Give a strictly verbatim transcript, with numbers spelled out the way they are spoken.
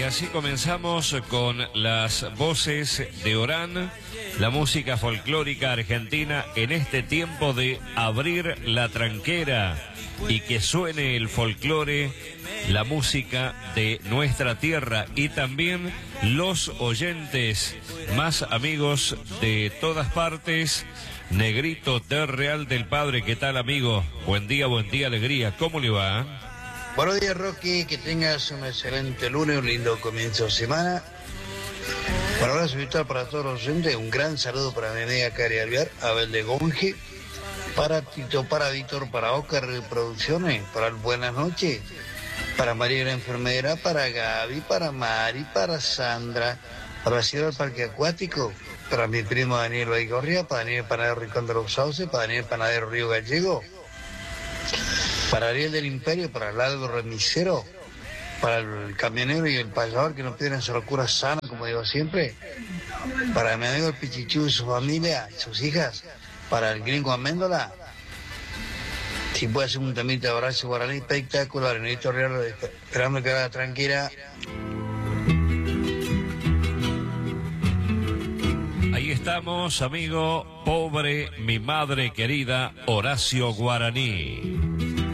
así comenzamos con las voces de Orán, la música folclórica argentina en este tiempo de abrir la tranquera y que suene el folclore, la música de nuestra tierra y también los oyentes más amigos de todas partes. Negrito del Real del Padre, ¿qué tal, amigo? Buen día, buen día, alegría, ¿cómo le va? Buenos días, Rocky, que tengas un excelente lunes, un lindo comienzo de semana. Un abrazo virtual para todos los oyentes, un gran saludo para mi amiga Cari Alvear, Abel de Gonge, para Tito, para Víctor, para Oscar Producciones, para el Buenas noches, para María la enfermera, para Gaby, para Mari, para Sandra, para la ciudad del Parque Acuático, para mi primo Daniel Baigorria, para Daniel Panadero Rincón de los Sauces, para Daniel Panadero Río Gallego, para Ariel del Imperio, para Laldo Remisero, para el camionero y el payador que nos piden su locura sana, como digo siempre, para mi amigo el Pichichú y su familia, sus hijas, para el gringo Améndola. Si puede hacer un temita de abrazo guaraní espectacular, en el Real, esperando que haga tranquila. Ahí estamos, amigo, pobre mi madre querida, Horacio Guaraní.